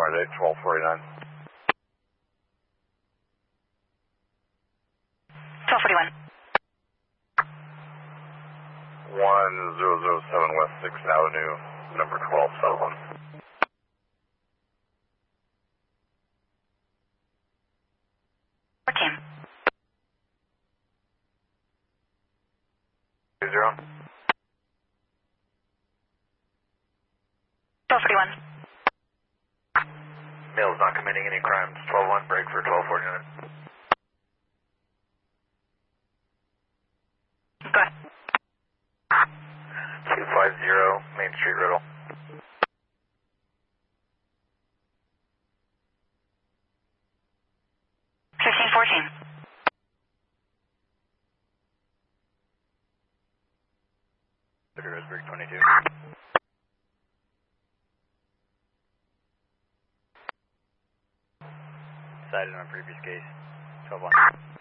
Friday, 1249. 1241. 1007 West 6th Avenue, number 12, South 1. 14. 20. 1241. Male's not committing any crimes. 12-1, break for 1249. Go ahead. 250 Main Street, Riddle. 1514. Roseburg 22. Cited on previous case. 12-1.